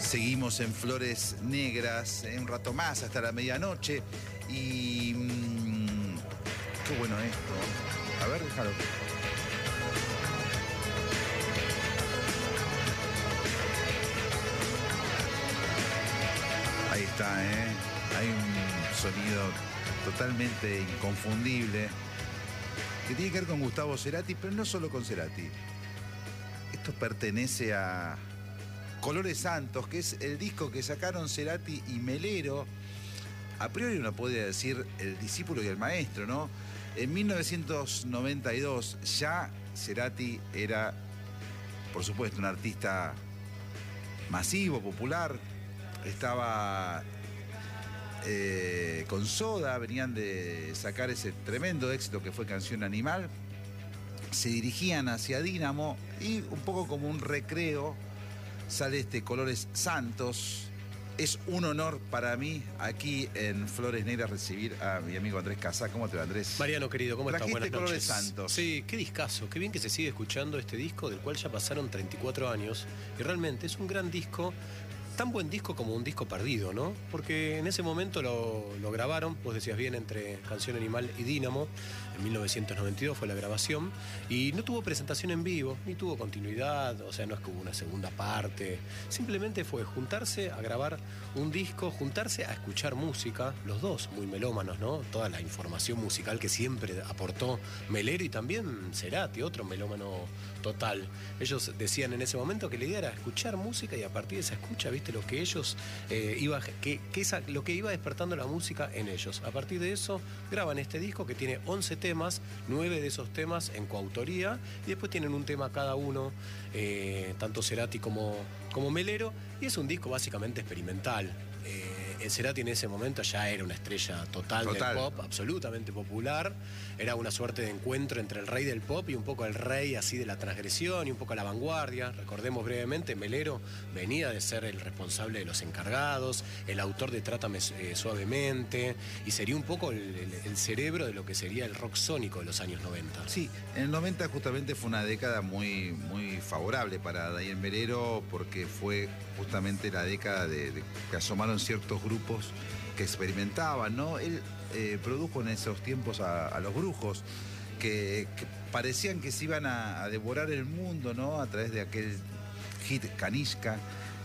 Seguimos en Flores Negras, un rato más hasta la medianoche. Y... qué bueno esto. A ver, déjalo. Ahí está, ¿eh? Hay un sonido totalmente inconfundible que tiene que ver con Gustavo Cerati, pero no solo con Cerati. Esto pertenece a Colores Santos, que es el disco que sacaron Cerati y Melero. A priori uno puede decir el discípulo y el maestro, ¿no? En 1992 ya Cerati era, por supuesto, un artista masivo, popular. Estaba con Soda, venían de sacar ese tremendo éxito que fue Canción Animal. Se dirigían hacia Dínamo y un poco como un recreo sale este Colores Santos. Es un honor para mí aquí en Flores Negras recibir a mi amigo Andrés Casá. ¿Cómo te va, Andrés? Mariano, querido, ¿cómo estás? Buenas noches. Colores Santos. Sí, qué discazo. Qué bien que se sigue escuchando este disco, del cual ya pasaron 34 años. Y realmente es un gran disco. Tan buen disco como un disco perdido, ¿no? Porque en ese momento lo grabaron, vos decías bien, entre Canción Animal y Dínamo. En 1992 fue la grabación. Y no tuvo presentación en vivo, ni tuvo continuidad. O sea, no es que hubo una segunda parte. Simplemente fue juntarse a grabar un disco, juntarse a escuchar música. Los dos muy melómanos, ¿no? Toda la información musical que siempre aportó Melero y también Cerati, otro melómano total. Ellos decían en ese momento que la idea era escuchar música y a partir de esa escucha, ¿viste? Lo que ellos lo que iba despertando la música en ellos. A partir de eso graban este disco que tiene 11 temas, 9 de esos temas en coautoría y después tienen un tema cada uno, tanto Cerati como Melero, y es un disco básicamente experimental. Cerati en ese momento ya era una estrella total del pop, absolutamente popular. Era una suerte de encuentro entre el rey del pop y un poco el rey así de la transgresión y un poco la vanguardia. Recordemos brevemente, Melero venía de ser el responsable de Los Encargados, el autor de Trátame Suavemente, y sería un poco el cerebro de lo que sería el rock sónico de los años 90. Sí, en el 90 justamente fue una década muy, muy favorable para Daniel Melero, porque fue justamente la década de que asomaron ciertos grupos que experimentaban, ¿no? Él produjo en esos tiempos a los Brujos, que parecían que se iban a devorar el mundo, ¿no? A través de aquel hit Canishka.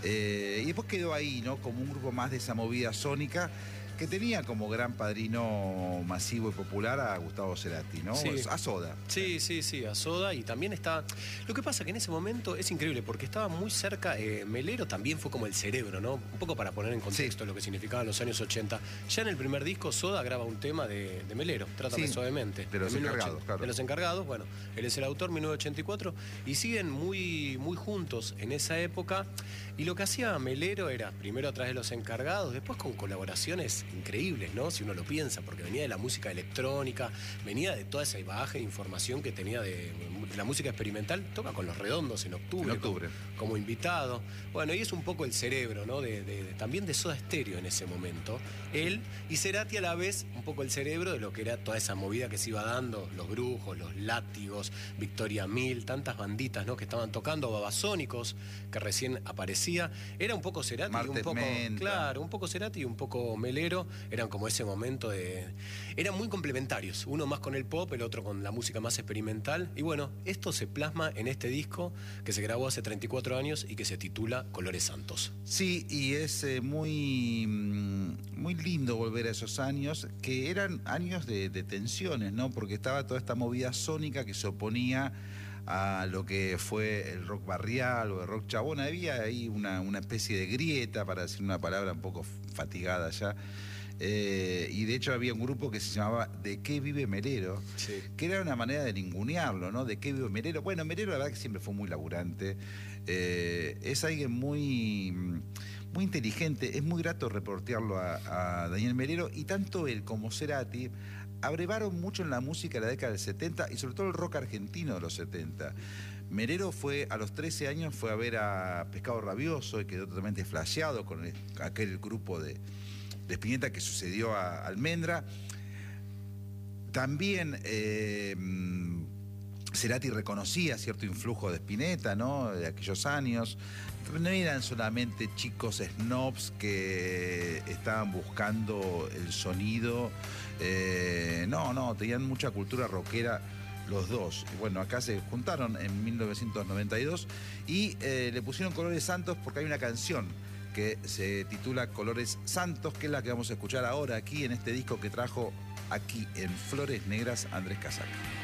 Y después quedó ahí, ¿no? Como un grupo más de esa movida sónica, que tenía como gran padrino masivo y popular a Gustavo Cerati, ¿no? Sí. A Soda. Sí, a Soda, y también está... Lo que pasa que en ese momento es increíble, porque estaba muy cerca, Melero también fue como el cerebro, ¿no? Un poco para poner en contexto lo que significaban los años 80. Ya en el primer disco, Soda graba un tema de Melero, Trátame Suavemente. De Los Encargados, claro. De Los Encargados, bueno, él es el autor, 1984, y siguen muy, muy juntos en esa época. Y lo que hacía Melero era, primero a través de Los Encargados, después con colaboraciones increíbles, ¿no? Si uno lo piensa, porque venía de la música electrónica, venía de toda esa bagaje de información que tenía de la música experimental. Toca con Los Redondos en octubre. Como invitado. Bueno, y es un poco el cerebro, ¿no? También de Soda Stereo en ese momento. Él y Cerati a la vez, un poco el cerebro de lo que era toda esa movida que se iba dando, Los Brujos, Los Látigos, Victoria 1000, tantas banditas, ¿no? Que estaban tocando, Babasónicos, que recién aparecía. Era un poco Cerati, un poco Cerati y un poco Melero. Eran como ese momento eran muy complementarios, uno más con el pop, el otro con la música más experimental. Y bueno, esto se plasma en este disco que se grabó hace 34 años y que se titula Colores Santos. Sí, y es muy, muy lindo volver a esos años, que eran años de tensiones, ¿no? Porque estaba toda esta movida sónica que se oponía a lo que fue el rock barrial o el rock chabón. Había ahí una especie de grieta, para decir una palabra un poco fatigada ya. Y de hecho había un grupo que se llamaba ¿De qué vive Melero? Sí. Que era una manera de ningunearlo, ¿no? ¿De qué vive Melero? Bueno, Melero la verdad que siempre fue muy laburante. Es alguien muy, muy inteligente. Es muy grato reportearlo a Daniel Melero, y tanto él como Cerati abrevaron mucho en la música de la década del 70 y sobre todo el rock argentino de los 70. Melero a los 13 años fue a ver a Pescado Rabioso y quedó totalmente flasheado con aquel grupo de Spinetta que sucedió a Almendra. También Cerati reconocía cierto influjo de Spinetta, ¿no? De aquellos años. No eran solamente chicos snobs que estaban buscando el sonido. No, tenían mucha cultura rockera los dos. Y bueno, acá se juntaron en 1992 y le pusieron Colores Santos porque hay una canción que se titula Colores Santos, que es la que vamos a escuchar ahora aquí en este disco que trajo aquí en Flores Negras Andrés Casaca.